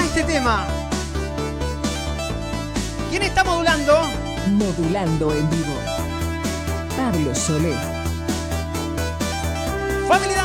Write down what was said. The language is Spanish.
este tema. ¿Quién está modulando? Modulando en vivo. Pablo Solé. Familia